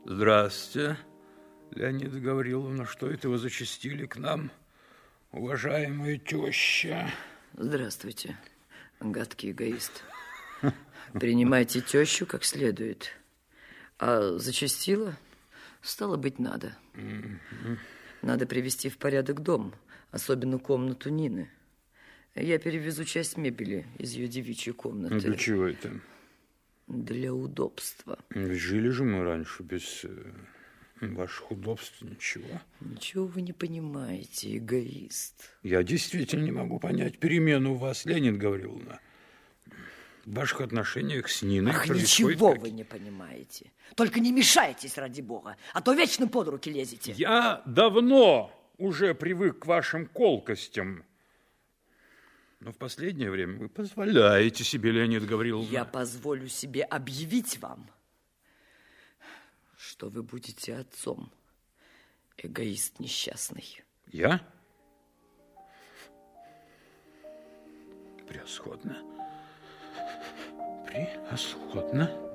Здравствуйте, Леонида Гавриловна. Что это вы зачастили к нам, уважаемая теща? Здравствуйте, гадкий эгоист. Принимайте тещу как следует. А зачастила, стало быть, надо. Надо привести в порядок дом, особенно комнату Нины. Я перевезу часть мебели из ее девичьей комнаты. Для чего это? Для удобства. Жили же мы раньше без ваших удобств, ничего. Ничего вы не понимаете, эгоист. Я действительно не могу понять перемену у вас, Леонид Гавриловна. В ваших отношениях с Ниной происходит... Ничего вы не понимаете. Только не мешайтесь, ради бога, а то вечно под руки лезете. Я давно уже привык к вашим колкостям. Но в последнее время вы позволяете себе, Леонид Гавриловна. Я позволю себе объявить вам, что вы будете отцом, эгоист несчастный. Я? Превосходно. Превосходно.